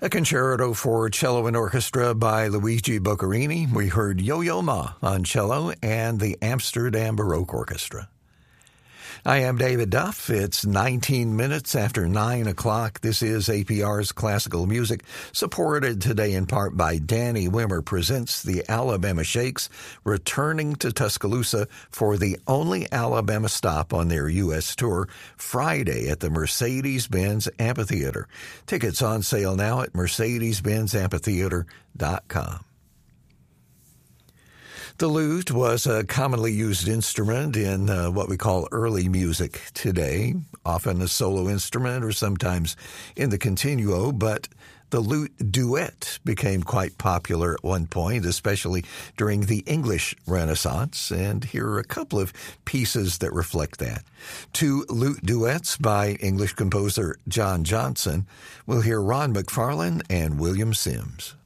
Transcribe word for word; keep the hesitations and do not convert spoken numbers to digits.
A concerto for cello and orchestra by Luigi Boccherini. We heard Yo-Yo Ma on cello and the Amsterdam Baroque Orchestra. I am David Duff. It's nineteen minutes after nine o'clock. This is A P R's Classical Music, supported today in part by Danny Wimmer presents the Alabama Shakes, returning to Tuscaloosa for the only Alabama stop on their U S tour, Friday at the Mercedes-Benz Amphitheater. Tickets on sale now at mercedes benz amphitheater dot com. The lute was a commonly used instrument in uh, what we call early music today, often a solo instrument or sometimes in the continuo, but the lute duet became quite popular at one point, especially during the English Renaissance, and here are a couple of pieces that reflect that. Two lute duets by English composer John Johnson. We'll hear Ron McFarlane and William Sims.